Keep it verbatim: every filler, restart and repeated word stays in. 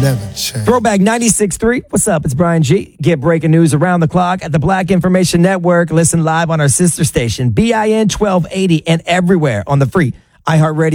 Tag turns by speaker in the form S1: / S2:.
S1: never change.
S2: Throwback ninety-six point three. What's up? It's Brian G. Get breaking news around the clock at the Black Information Network. Listen live on our sister station, B I N twelve eighty, and everywhere on the free iHeartRadio